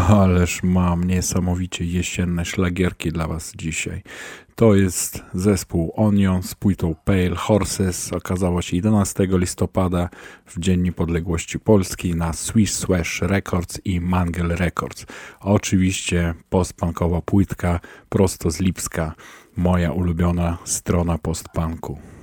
Ależ mam niesamowicie jesienne szlagierki dla Was dzisiaj. To jest zespół Onion z płytą Pale Horses. Okazała się 11 listopada w Dzień Niepodległości Polski na Swish Swash Records i Mangel Records. Oczywiście postpunkowa płytka prosto z Lipska. Moja ulubiona strona postpunku.